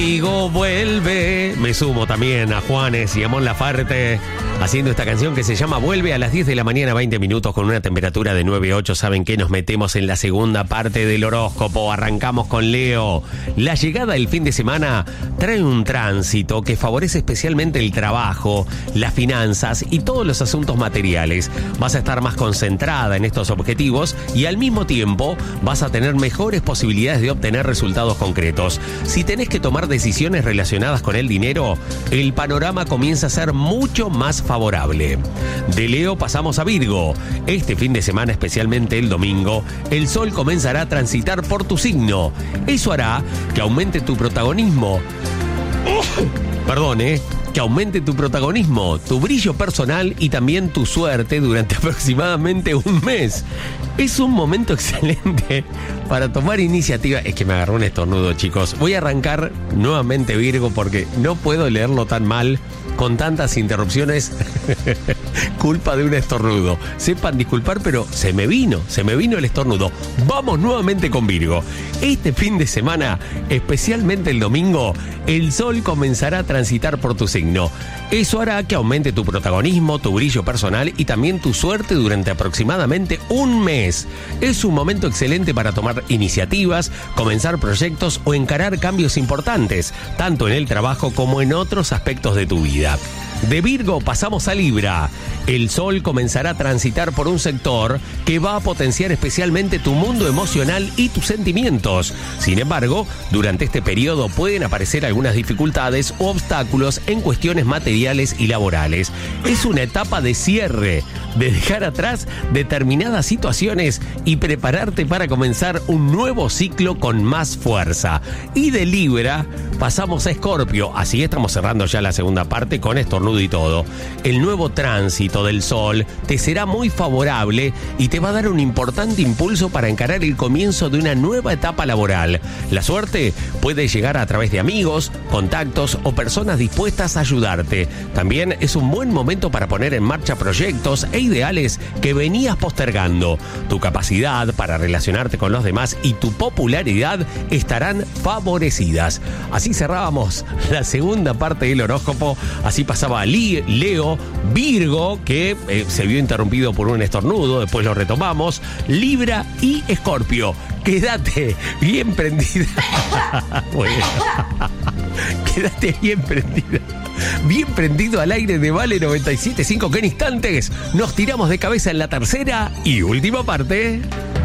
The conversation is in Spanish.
Digo, vuelve. Me sumo también a Juanes y a Mon Laferte haciendo esta canción que se llama Vuelve a las 10 de la mañana, 20 minutos con una temperatura de 9,8. Saben que nos metemos en la segunda parte del horóscopo. Arrancamos con Leo. La llegada del fin de semana trae un tránsito que favorece especialmente el trabajo, las finanzas y todos los asuntos materiales. Vas a estar más concentrada en estos objetivos y al mismo tiempo vas a tener mejores posibilidades de obtener resultados concretos. Si tenés que tomar decisiones relacionadas con el dinero, el panorama comienza a ser mucho más favorable. De Leo pasamos a Virgo. Este fin de semana, especialmente el domingo, el sol comenzará a transitar por tu signo. Eso hará que aumente tu protagonismo. Que aumente tu protagonismo, tu brillo personal y también tu suerte durante aproximadamente un mes. Es un momento excelente para tomar iniciativa. Es que me agarró un estornudo, chicos. Voy a arrancar nuevamente Virgo porque no puedo leerlo tan mal con tantas interrupciones. Culpa de un estornudo. Sepan disculpar, pero se me vino el estornudo. Vamos nuevamente con Virgo. Este fin de semana, especialmente el domingo, el sol comenzará a transitar por tu signo. Eso hará que aumente tu protagonismo, tu brillo personal y también tu suerte durante aproximadamente un mes. Es un momento excelente para tomar iniciativas, comenzar proyectos o encarar cambios importantes, tanto en el trabajo como en otros aspectos de tu vida. De Virgo pasamos a Libra. El sol comenzará a transitar por un sector que va a potenciar especialmente tu mundo emocional y tus sentimientos. Sin embargo, durante este periodo pueden aparecer algunas dificultades o obstáculos en cuestiones materiales y laborales. Es una etapa de cierre, de dejar atrás determinadas situaciones y prepararte para comenzar un nuevo ciclo con más fuerza. Y de Libra pasamos a Escorpio. Así estamos cerrando ya la segunda parte con estornudo y todo. El nuevo tránsito del sol te será muy favorable y te va a dar un importante impulso para encarar el comienzo de una nueva etapa laboral. La suerte puede llegar a través de amigos, contactos o personas dispuestas a ayudarte. También es un buen momento para poner en marcha proyectos e ideales que venías postergando. Tu capacidad para relacionarte con los demás y tu popularidad estarán favorecidas. Así cerrábamos la segunda parte del horóscopo. Así pasaba Leo, Virgo, que se vio interrumpido por un estornudo, después lo retomamos, Libra y Escorpio. Quédate bien prendida. Bueno, quédate bien prendida. Bien prendido al aire de Vale 97.5, que en instantes nos tiramos de cabeza en la tercera y última parte.